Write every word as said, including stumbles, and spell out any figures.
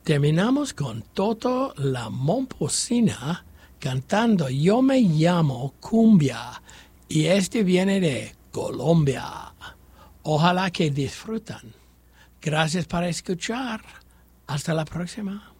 Terminamos con Toto la Momposina cantando Yo me llamo Cumbia y este viene de Colombia. Ojalá que disfrutan. Gracias por escuchar. Hasta la próxima.